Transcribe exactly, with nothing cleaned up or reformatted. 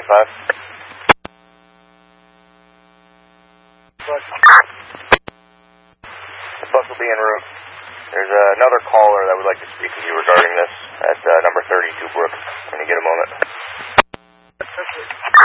twenty-five. Bus. The bus will be en route. There's uh, another caller that would like to speak with you regarding this at uh, number thirty-two Brooks. Can you get a moment?